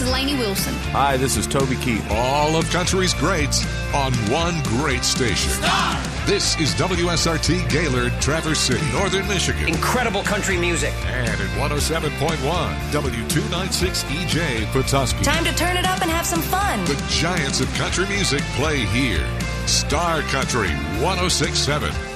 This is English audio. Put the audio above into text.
This is Lainey Wilson. Hi, this is Toby Keith. All of country's greats on one great station. Star! This is WSRT Gaylord, Traverse City, Northern Michigan. Incredible country music. And at 107.1, W296EJ, Petoskey. Time to turn it up and have some fun. The giants of country music play here. Star Country 106.7.